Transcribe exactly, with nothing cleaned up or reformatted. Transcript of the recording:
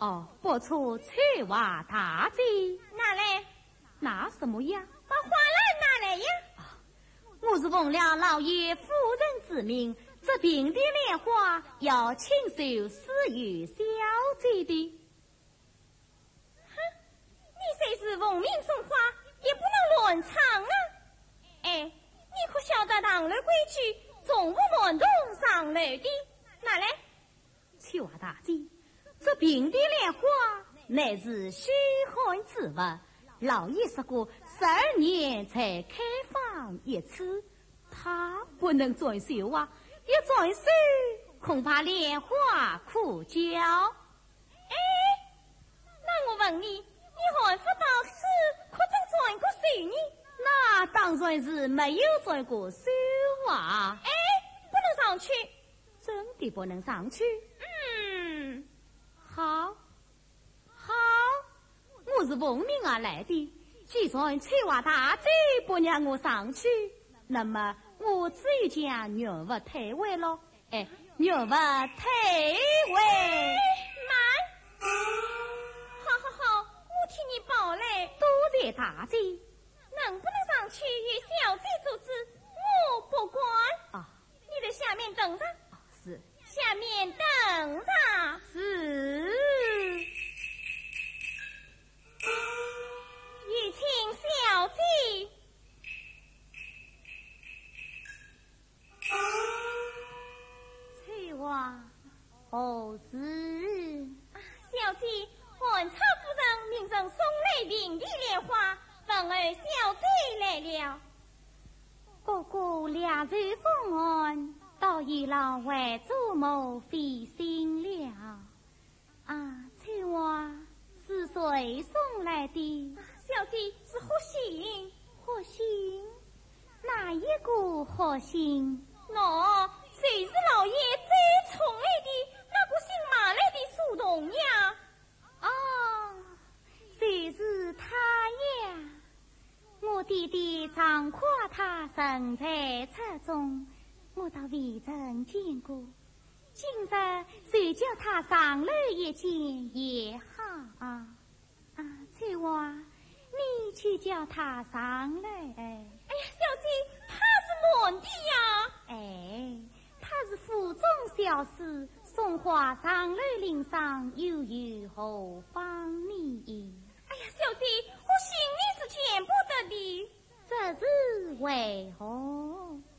哦，不出翠华大计。 哪来？ 拿什么呀？ 把花篮拿来呀！ 我是奉了老爷夫人之命，这平地莲花要亲手施予小姐的。 哼，你虽是奉命送花，也不能乱藏啊！哎，你可晓得堂楼规矩，总不乱动上楼的。哪来？ 翠华大姐，这平地莲花乃是虚寒之物，老爷说过十二年才开放一次，他不能转手啊！一转手，恐怕莲花枯焦。 哎，那我问你，你还不到时可曾转过手呢？ 那当然是没有转过手啊！ 哎，不能上去， 真的不能上去。 嗯， 好，好，我是奉命而来的。既然翠华大姐不让我上去，那么我只有将肉物退回了。哎，肉物退回。 慢！好好好，我替你保嘞。 多谢大姐。 能不能上去与小姐做主，我不管。 啊， 你在下面等着。 啊，是。 下面等着。 是。 玉清小姐， 翠华，何事？ 小姐，汉朝夫人命人送来平地莲花，本儿小姐来了。 哥哥两日奉安，倒已老外祖母费心了。啊，翠华，是谁送来的？ 小姐是贺信。 贺信？哪一个贺信？ 喏，谁是老爷最宠爱的那个姓马来的书童呀？ 啊，谁是他呀？我弟弟常夸他神采出众，我到未曾见过。今日谁叫他上楼一见也好啊！啊，翠华，你去叫他上来。哎呀，小姐，他是满的呀。 哎，他是府中小事，送花上楼领赏，又有何方呢？ 哎呀，小姐，我心里是见不得的。 这是为何？